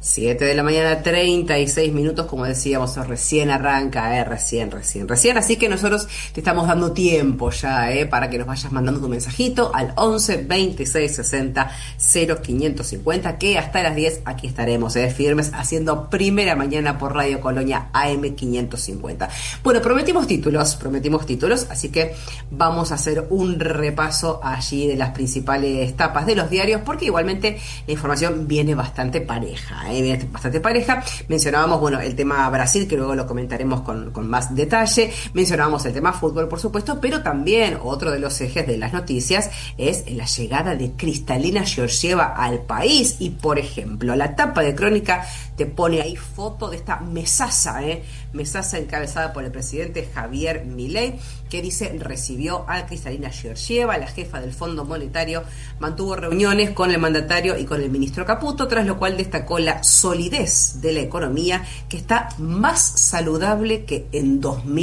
7 de la mañana, 36 minutos, como decíamos, recién arranca, recién. Así que nosotros te estamos dando tiempo ya, para que nos vayas mandando tu mensajito al 11 26 60 0550, que hasta las 10 aquí estaremos, firmes, haciendo primera mañana por Radio Colonia AM 550. Bueno, prometimos títulos, así que vamos a hacer un repaso allí de las principales tapas de los diarios, porque igualmente la información viene bastante pareja, Mencionábamos, bueno, el tema Brasil, que luego lo comentaremos con más detalle. Mencionábamos el tema fútbol, por supuesto, pero también otro de los ejes de las noticias es la llegada de Kristalina Georgieva al país. Y, por ejemplo, la tapa de Crónica te pone ahí foto de esta mesaza encabezada por el presidente Javier Milei, que dice recibió a Kristalina Georgieva, la jefa del Fondo Monetario, mantuvo reuniones con el mandatario y con el ministro Caputo, tras lo cual destacó la solidez de la economía, que está más saludable que en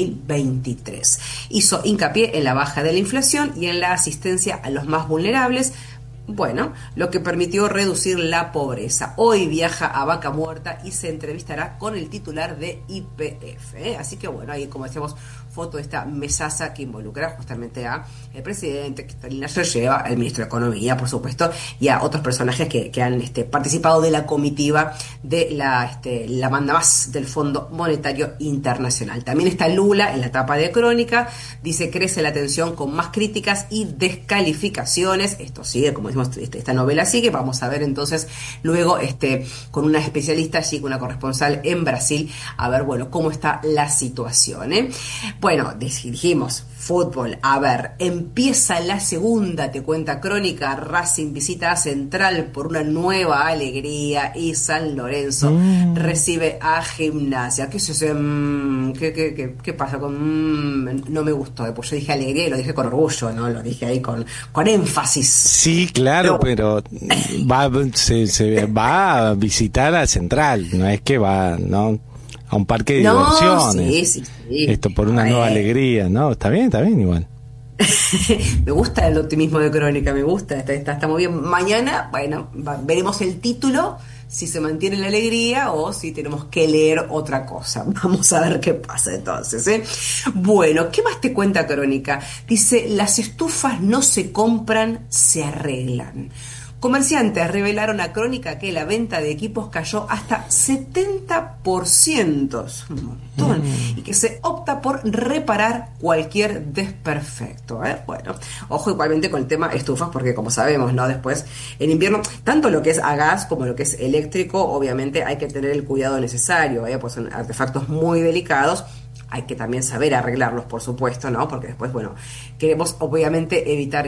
2023. Hizo hincapié en la baja de la inflación y en la asistencia a los más vulnerables, bueno, lo que permitió reducir la pobreza. Hoy viaja a Vaca Muerta y se entrevistará con el titular de YPF. Así que bueno, ahí como decíamos, foto de esta mesaza que involucra justamente a el presidente, Kristalina Georgieva, el ministro de Economía, por supuesto, y a otros personajes que han participado de la comitiva de la manda más del Fondo Monetario Internacional. También está Lula en la tapa de Crónica, dice crece la tensión con más críticas y descalificaciones. Esto sigue, como decimos, esta novela sigue. Vamos a ver entonces luego con una especialista allí, con una corresponsal en Brasil, a ver, bueno, cómo está la situación, Bueno, dijimos fútbol. A ver, empieza la segunda, te cuenta Crónica. Racing visita a Central por una nueva alegría y San Lorenzo recibe a Gimnasia. ¿Qué se hace? ¿Qué pasa con no me gustó? Pues yo dije alegría y lo dije con orgullo, ¿no? Lo dije ahí con énfasis. Sí, claro, pero se va a visitar a Central, no es que va, ¿no?, a un parque de diversiones. Sí. Esto por una nueva alegría, ¿no? Está bien igual. Me gusta el optimismo de Crónica, me gusta, está muy bien. Mañana, bueno, veremos el título, si se mantiene la alegría o si tenemos que leer otra cosa. Vamos a ver qué pasa entonces, Bueno, ¿qué más te cuenta Crónica? Dice, las estufas no se compran, se arreglan. Comerciantes revelaron a Crónica que la venta de equipos cayó hasta 70%, es un montón, y que se opta por reparar cualquier desperfecto, Bueno, ojo igualmente con el tema estufas, porque como sabemos, ¿no?, después en invierno, tanto lo que es a gas como lo que es eléctrico, obviamente hay que tener el cuidado necesario, pues son artefactos muy delicados. Hay que también saber arreglarlos, por supuesto, ¿no? Porque después, bueno, queremos obviamente evitar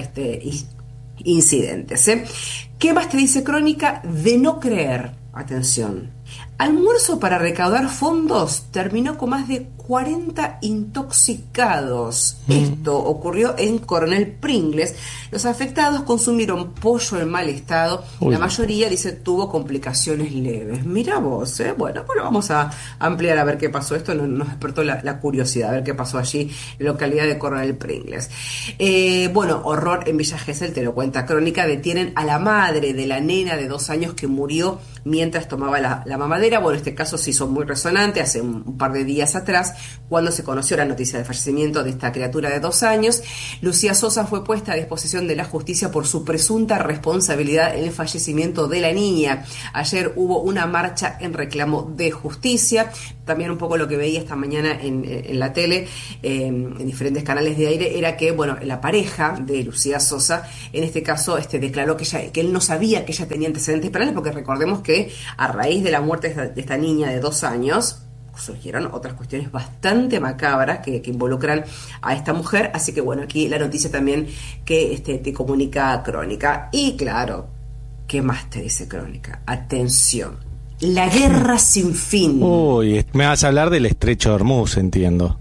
incidentes, ¿Qué más te dice Crónica? De no creer, atención, almuerzo para recaudar fondos terminó con más de 40 intoxicados. Esto ocurrió en Coronel Pringles. Los afectados consumieron pollo en mal estado. La mayoría, dice, tuvo complicaciones leves. Mira vos, Bueno, vamos a ampliar a ver qué pasó. Esto nos despertó la curiosidad, a ver qué pasó allí en la localidad de Coronel Pringles. Bueno, horror en Villa Gesell, te lo cuenta Crónica. Detienen a la madre de la nena de 2 años que murió mientras tomaba la mamadera. Bueno, este caso se hizo muy resonante hace un par de días atrás, cuando se conoció la noticia del fallecimiento de esta criatura de 2 años. Lucía Sosa fue puesta a disposición de la justicia por su presunta responsabilidad en el fallecimiento de la niña. Ayer hubo una marcha en reclamo de justicia. También un poco lo que veía esta mañana en la tele, en diferentes canales de aire, era que, bueno, la pareja de Lucía Sosa, en este caso, declaró que él no sabía que ella tenía antecedentes penales, porque recordemos que a raíz de la muerte de esta niña de 2 años, surgieron otras cuestiones bastante macabras que involucran a esta mujer. Así que bueno, aquí la noticia también que te comunica Crónica. Y claro, ¿qué más te dice Crónica? Atención, la guerra sin fin. Uy, me vas a hablar del Estrecho de Hormuz, entiendo.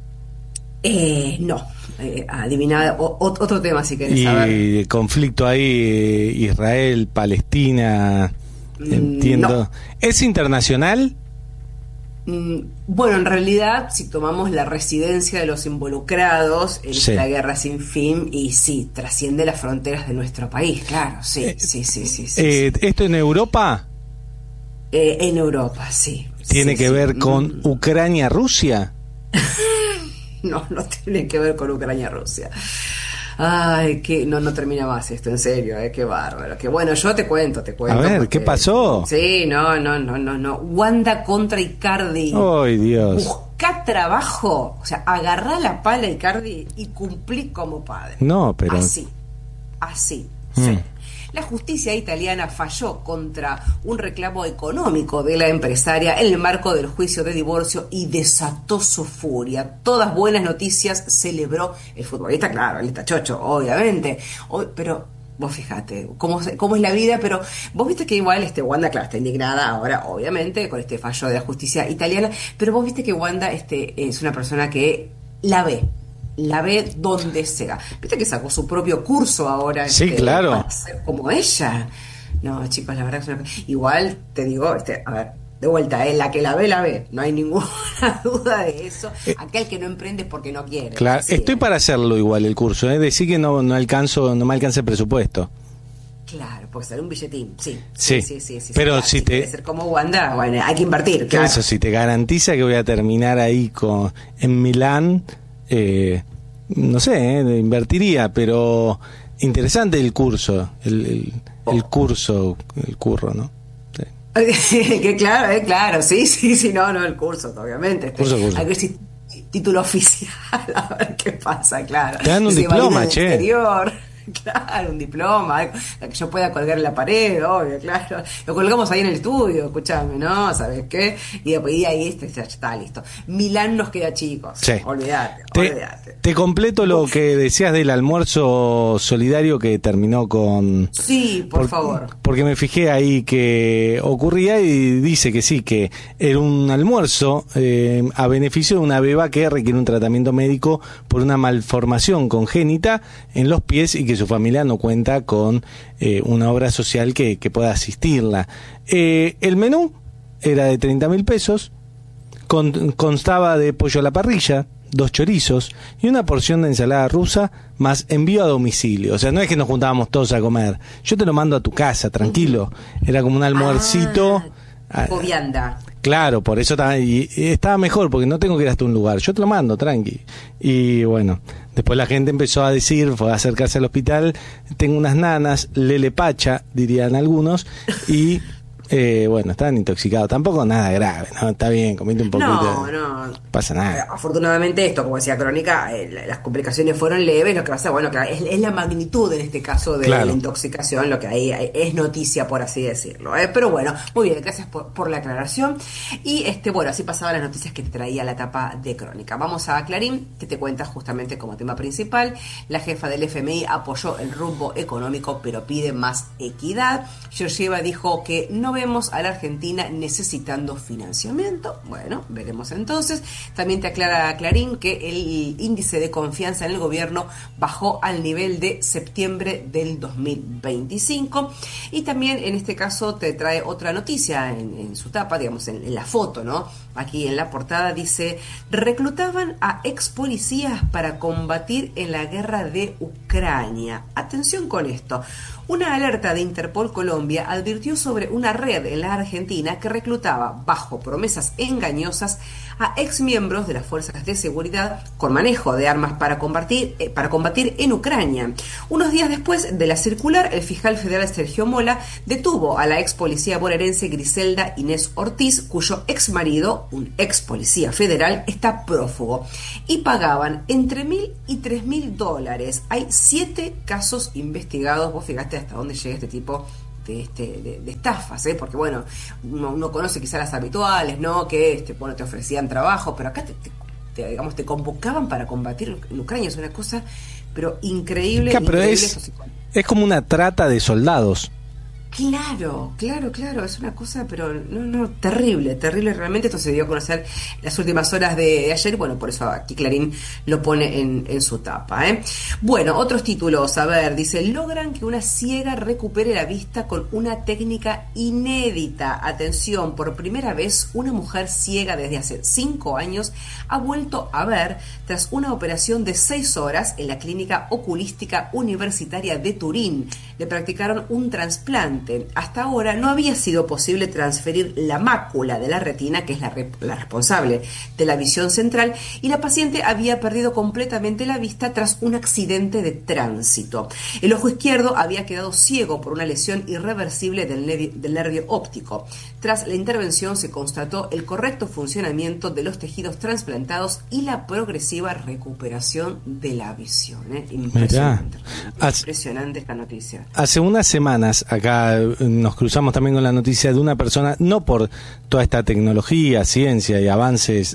No, adivina otro tema si querés saber. Y el conflicto ahí, Israel, Palestina, entiendo. No. ¿Es internacional? Bueno, en realidad, si tomamos la residencia de los involucrados en esta guerra sin fin, y sí, trasciende las fronteras de nuestro país, claro, sí. ¿Esto en Europa? En Europa, sí. ¿Tiene que ver con Ucrania-Rusia? No tiene que ver con Ucrania-Rusia. Ay, que no termina más esto, en serio, qué bárbaro. Que bueno, yo te cuento. A ver, porque, ¿qué pasó? Sí, no. Wanda contra Icardi. ¡Ay, Dios! Buscá trabajo, o sea, agarrá la pala, Icardi, y cumplí como padre. No, pero... Así, sí. La justicia italiana falló contra un reclamo económico de la empresaria en el marco del juicio de divorcio y desató su furia. Todas buenas noticias celebró el futbolista, claro, él está chocho, obviamente, pero vos fijate cómo es la vida, pero vos viste que igual Wanda, claro, está indignada ahora, obviamente, con este fallo de la justicia italiana, pero vos viste que Wanda es una persona que la ve donde sea. Viste que sacó su propio curso ahora. Sí, claro. Para ser como ella. No, chicos, la verdad que igual te digo, a ver, de vuelta, la que la ve. No hay ninguna duda de eso. Aquel que no emprende es porque no quiere. Claro, estoy para hacerlo igual el curso. Decir que no me alcanza el presupuesto. Claro, porque sale un billetín, sí. Pero claro, si te... ser como Wanda, bueno, hay que invertir, claro. Eso, si te garantiza que voy a terminar ahí en Milán... no sé, invertiría, pero interesante el curso, el curro, ¿no? Sí. Que claro, sí, no, el curso, obviamente. Curso. Hay que ver título oficial, a ver qué pasa, claro. Te dan un diploma, che. Exterior. Claro, un diploma, que yo pueda colgar en la pared, obvio, claro. Lo colgamos ahí en el estudio, escuchame, ¿no? ¿Sabes qué? Y ahí ya está listo. Milán nos queda, chicos. Sí. Olvídate. Te completo lo que decías del almuerzo solidario que terminó con... Sí, por favor. Porque me fijé ahí que ocurría y dice que sí, que era un almuerzo a beneficio de una beba que requiere un tratamiento médico por una malformación congénita en los pies y que su familia no cuenta con una obra social que pueda asistirla. El menú era de 30.000 pesos, constaba de pollo a la parrilla, 2 chorizos y una porción de ensalada rusa más envío a domicilio. O sea, no es que nos juntábamos todos a comer, yo te lo mando a tu casa, tranquilo. Era como un almuercito. Vianda. Claro, por eso estaba mejor, porque no tengo que ir hasta un lugar, yo te lo mando, tranqui. Y bueno, después la gente empezó a decir, fue a acercarse al hospital, tengo unas nanas, lele pacha, dirían algunos, y bueno, estaban intoxicados, tampoco nada grave, ¿no? Está bien, comiste un poquito. No pasa nada. Afortunadamente esto, como decía Crónica, las complicaciones fueron leves, lo que pasa, bueno, claro, es la magnitud en este caso de la intoxicación, lo que ahí es noticia, por así decirlo, pero bueno, muy bien, gracias por la aclaración. Y bueno, así pasaban las noticias que te traía la tapa de Crónica. Vamos a Clarín, que te cuenta justamente como tema principal, la jefa del FMI apoyó el rumbo económico, pero pide más equidad. Georgieva dijo que no vemos a la Argentina necesitando financiamiento. Bueno, veremos entonces. También te aclara Clarín que el índice de confianza en el gobierno bajó al nivel de septiembre del 2025. Y también en este caso te trae otra noticia en su tapa, digamos, en la foto, ¿no? Aquí en la portada dice: reclutaban a ex policías para combatir en la guerra de Ucrania. Atención con esto. Una alerta de Interpol Colombia advirtió sobre una red en la Argentina que reclutaba bajo promesas engañosas a exmiembros de las fuerzas de seguridad con manejo de armas para combatir en Ucrania. Unos días después de la circular, el fiscal federal Sergio Mola detuvo a la ex policía bonaerense Griselda Inés Ortiz, cuyo ex marido, un ex policía federal, está prófugo, y pagaban entre $1.000 y $3.000. Hay 7 casos investigados. Vos fíjate hasta dónde llega este tipo de estafas, porque bueno, uno conoce quizás las habituales, ¿no? Que bueno, te ofrecían trabajo, pero acá te convocaban para combatir en Ucrania. Es una cosa pero increíble. Claro, pero increíble es como una trata de soldados. Claro, es una cosa, pero no, terrible realmente. Esto se dio a conocer las últimas horas de ayer, bueno, por eso aquí Clarín lo pone en su tapa, Bueno, otros títulos, a ver, dice: logran que una ciega recupere la vista con una técnica inédita. Atención, por primera vez una mujer ciega desde hace 5 años ha vuelto a ver tras una operación de 6 horas en la Clínica Oculística Universitaria de Turín. Le practicaron un trasplante obstante, hasta ahora no había sido posible transferir la mácula de la retina, que es la responsable de la visión central, y la paciente había perdido completamente la vista tras un accidente de tránsito. El ojo izquierdo había quedado ciego por una lesión irreversible del nervio óptico. Tras la intervención se constató el correcto funcionamiento de los tejidos trasplantados y la progresiva recuperación de la visión. Impresionante. Impresionante esta noticia. Hace unas semanas acá nos cruzamos también con la noticia de una persona, no por toda esta tecnología, ciencia y avances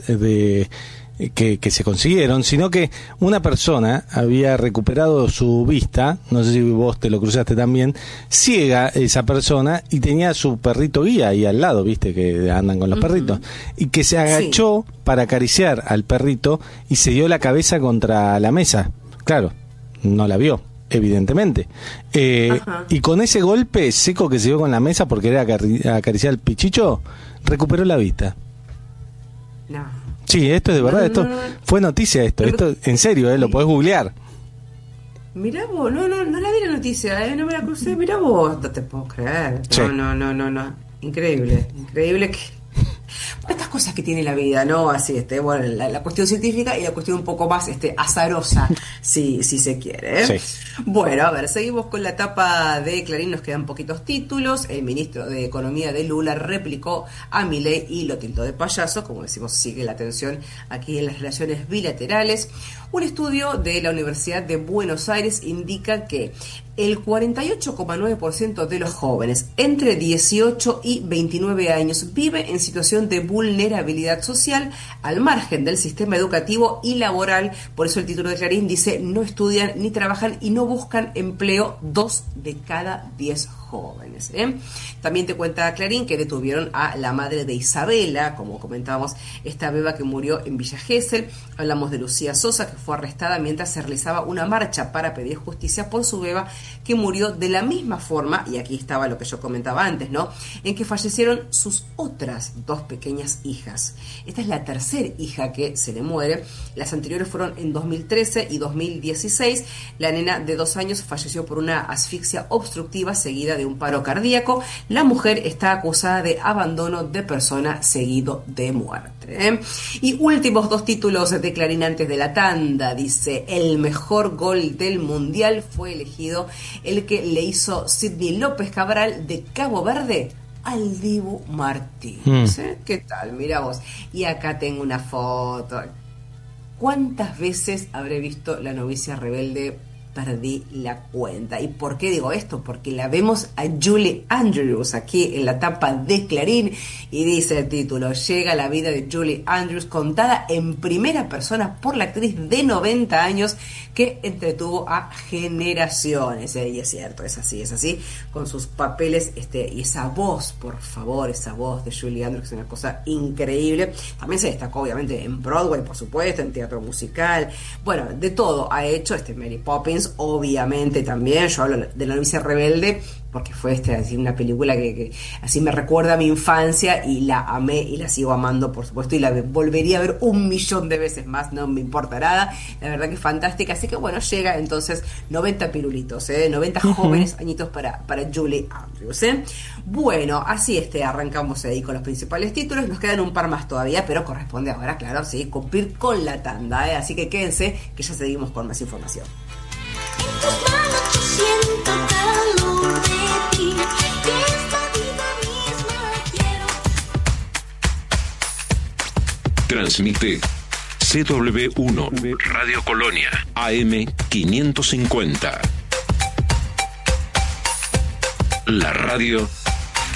que se consiguieron, sino que una persona había recuperado su vista, no sé si vos te lo cruzaste también, ciega esa persona, y tenía su perrito guía ahí al lado, viste que andan con los perritos, y que se agachó para acariciar al perrito y se dio la cabeza contra la mesa. Claro, no la vio, evidentemente. Y con ese golpe seco que se dio con la mesa porque era acariciar al pichicho, recuperó la vista. No. Sí, esto es de verdad, esto fue noticia esto en serio, lo podés googlear. Mirá vos, no la vi la noticia, no me la crucé, mirá vos, no te puedo creer. Sí. No, increíble que... Estas cosas que tiene la vida, ¿no? Así, bueno, la cuestión científica y la cuestión un poco más azarosa, si se quiere, ¿eh? Sí. Bueno, a ver, seguimos con la tapa de Clarín, nos quedan poquitos títulos. El ministro de Economía de Lula replicó a Milei y lo tildó de payaso. Como decimos, sigue la tensión aquí en las relaciones bilaterales. Un estudio de la Universidad de Buenos Aires indica que el 48,9% de los jóvenes entre 18 y 29 años vive en situación de vulnerabilidad social al margen del sistema educativo y laboral. Por eso el título de Clarín dice: no estudian ni trabajan y no buscan empleo 2 de cada 10 jóvenes. También te cuenta Clarín que detuvieron a la madre de Isabela, como comentábamos, esta beba que murió en Villa Gesell. Hablamos de Lucía Sosa, que fue arrestada mientras se realizaba una marcha para pedir justicia por su beba, que murió de la misma forma, y aquí estaba lo que yo comentaba antes, ¿no?, en que fallecieron sus otras 2 pequeñas hijas. Esta es la tercera hija que se le muere. Las anteriores fueron en 2013 y 2016. La nena de 2 años falleció por una asfixia obstructiva seguida de un paro cardíaco. La mujer está acusada de abandono de persona seguido de muerte. Y últimos 2 títulos de Clarín antes de la tanda. Dice: el mejor gol del mundial fue elegido el que le hizo Sidney López Cabral de Cabo Verde al Dibu Martínez. ¿Qué tal? Mirá vos. Y acá tengo una foto. ¿Cuántas veces habré visto La novicia rebelde? Perdí la cuenta. ¿Y por qué digo esto? Porque la vemos a Julie Andrews aquí en la tapa de Clarín, y dice el título: llega la vida de Julie Andrews contada en primera persona por la actriz de 90 años que entretuvo a generaciones. Y es cierto, es así, con sus papeles y esa voz, por favor, esa voz de Julie Andrews es una cosa increíble. También se destacó obviamente en Broadway, por supuesto, en teatro musical, bueno, de todo ha hecho. Mary Poppins, obviamente también. Yo hablo de La novicia rebelde porque fue así una película que así me recuerda a mi infancia, y la amé y la sigo amando, por supuesto, y la volvería a ver 1.000.000 de veces más, no me importa nada. La verdad que es fantástica. Así que bueno, llega entonces 90 pirulitos, 90 jóvenes añitos para Julie Andrews. Bueno, así arrancamos ahí con los principales títulos. Nos quedan un par más todavía, pero corresponde ahora, claro, sí, cumplir con la tanda, así que quédense que ya seguimos con más información. En tus manos yo siento calor de ti, que esta vida misma quiero. Transmite CW1 Radio Colonia AM 550. La radio